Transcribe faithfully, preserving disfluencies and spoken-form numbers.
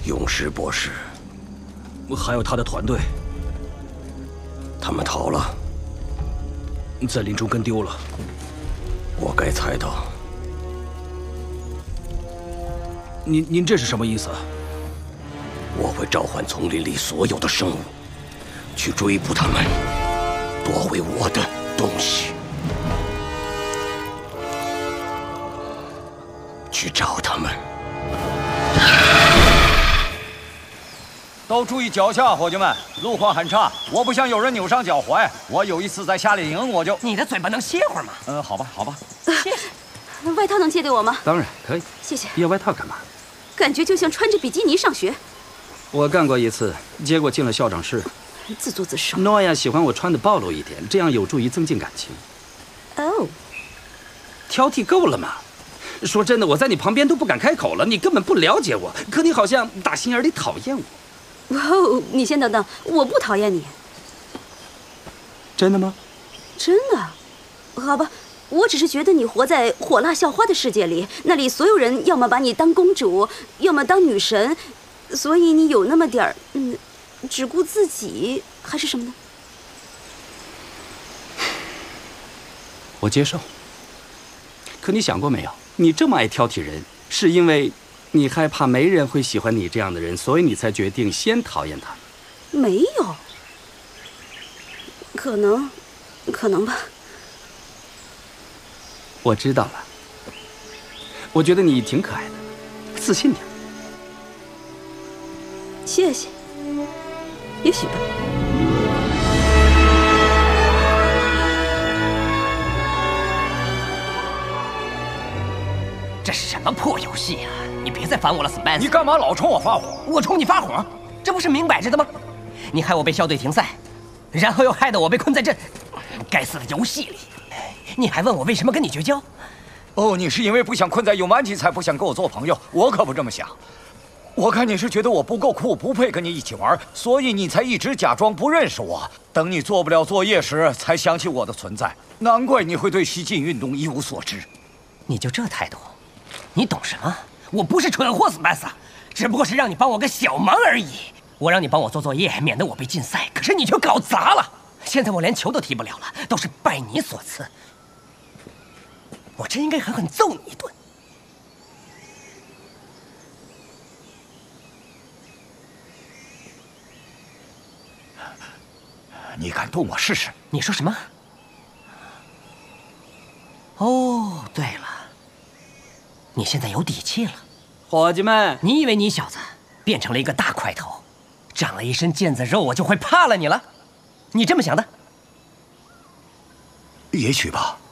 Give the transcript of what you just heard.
勇士博士， 还有他的团队， 他们逃了， 在林中跟丢了。 我该猜到。 您您这是什么意思？ 我会召唤丛林里所有的生物，去追捕他们，夺回我的东西，去找他们。 都注意脚下，伙计们，路况很差，我不想有人扭伤脚踝。我有一次在夏令营，我就…… 你的嘴巴能歇会儿吗？ 嗯，好吧，好吧。 谢谢。 外套能借给我吗？ 当然可以。 谢谢。 要外套干嘛？ 感觉就像穿着比基尼上学。 我干过一次，结果进了校长室。 自作自受。 诺亚喜欢我穿的暴露一点，这样有助于增进感情。 哦， 挑剔够了吗？说真的，我在你旁边都不敢开口了，你根本不了解我，可你好像打心眼里讨厌我。 哦，你先等等，我不讨厌你。 真的吗？ 真的。好吧，我只是觉得你活在火辣校花的世界里，那里所有人要么把你当公主，要么当女神，所以你有那么点儿，嗯，只顾自己，还是什么呢？ 我接受。可你想过没有，你这么爱挑剔人，是因为你害怕没人会喜欢你这样的人，所以你才决定先讨厌他。 没有，可能，可能吧。 我知道了。我觉得你挺可爱的，自信点。 谢谢。也许吧。 这是什么破游戏啊！你别再烦我了 ，Spencer。 你干嘛老冲我发火？ 我冲你发火，这不是明摆着的吗？你害我被校队停赛，然后又害得我被困在这该死的游戏里。你还问我为什么跟你绝交？ 哦，你是因为不想困在永安吉才不想跟我做朋友？我可不这么想。我看你是觉得我不够酷，不配跟你一起玩，所以你才一直假装不认识我。等你做不了作业时，才想起我的存在。难怪你会对西进运动一无所知。 你就这态度？你懂什么？我不是蠢货，斯派萨，只不过是让你帮我个小忙而已。我让你帮我做作业，免得我被禁赛，可是你却搞砸了。现在我连球都踢不了了，都是拜你所赐。我真应该狠狠揍你一顿。 你敢动我试试？ 你说什么？哦，对了。你现在有底气了， 伙计们！ 你以为你小子变成了一个大块头，长了一身腱子肉，我就会怕了你了？你这么想的？ 也许吧。